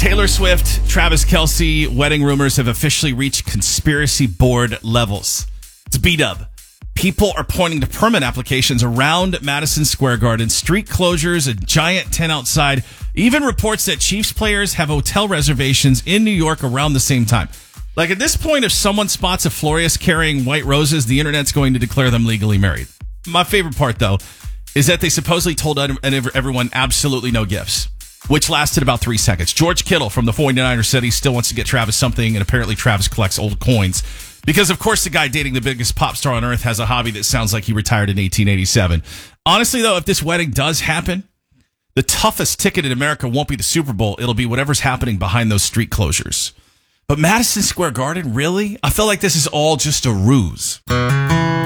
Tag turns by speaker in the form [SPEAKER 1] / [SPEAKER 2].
[SPEAKER 1] Taylor Swift, Travis Kelce wedding rumors have officially reached conspiracy board levels. It's B-dub. People are pointing to permit applications around Madison Square Garden, street closures, a giant tent outside, even reports that Chiefs players have hotel reservations in New York around the same time. Like at this point, if someone spots a florist carrying white roses, the internet's going to declare them legally married. My favorite part, though, is that they supposedly told everyone absolutely no gifts, which lasted about 3 seconds. George Kittle from the 49ers said he still wants to get Travis something, and apparently Travis collects old coins. Because, of course, the guy dating the biggest pop star on earth has a hobby that sounds like he retired in 1887. Honestly, though, if this wedding does happen, the toughest ticket in America won't be the Super Bowl. It'll be whatever's happening behind those street closures. But Madison Square Garden, really? I feel like this is all just a ruse.